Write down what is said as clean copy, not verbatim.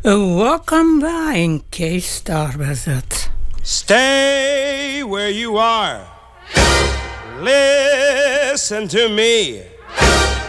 Welkom bij een K-Star was het. Stay where you are. Listen to me.